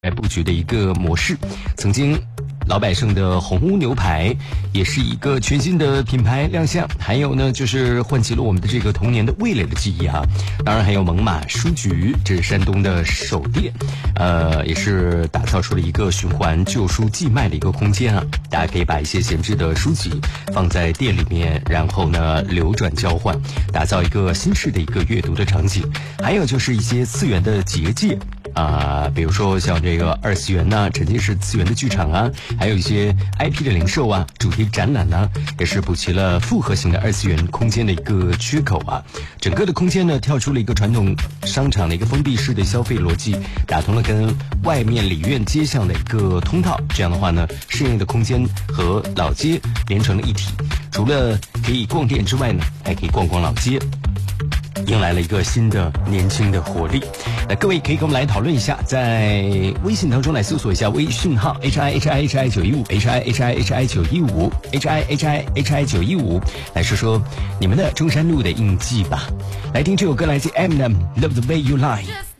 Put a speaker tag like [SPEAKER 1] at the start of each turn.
[SPEAKER 1] 来布局的一个模式。曾经老百姓的红屋牛排也是一个全新的品牌亮相，还有呢就是唤起了我们的这个童年的味蕾的记忆啊。当然还有猛犸书局，这是山东的首店，也是打造出了一个循环旧书寄卖的一个空间啊。大家可以把一些闲置的书籍放在店里面，然后呢流转交换，打造一个新式的一个阅读的场景。还有就是一些次元的结界比如说像这个二次元呐、沉浸式次元的剧场啊，还有一些 IP 的零售啊，主题展览呢，也是补齐了复合型的二次元空间的一个缺口啊。整个的空间呢，跳出了一个传统商场的一个封闭式的消费逻辑，打通了跟外面里院街巷的一个通道。这样的话呢，室内的空间和老街连成了一体。除了可以逛店之外呢，还可以逛逛老街，迎来了一个新的年轻的活力。那各位可以跟我们来讨论一下，在微信当中来搜索一下微信号 HIHIHI915 HIHIHI915 HIHIHI915，来说说你们的中山路的印记吧。来听这首歌，来自 Eminem Love the Way You Lie。